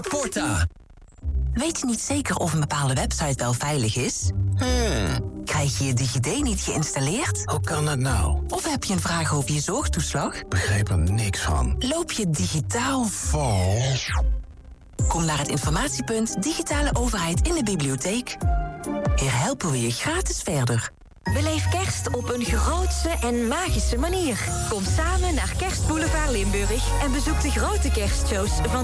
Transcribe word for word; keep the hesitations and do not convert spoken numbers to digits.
naar Porta. Weet je niet zeker of een bepaalde website wel veilig is? Hmm, Krijg je je DigiD niet geïnstalleerd? hoe kan dat nou? Of heb je een vraag over je zorgtoeslag? Begreep er niks van. Loop je digitaal? Vals. Kom naar het informatiepunt Digitale Overheid in de bibliotheek. Hier helpen we je gratis verder. Beleef kerst op een grootse en magische manier. Kom samen naar Kerstboulevard Limburg en bezoek de grote kerstshows van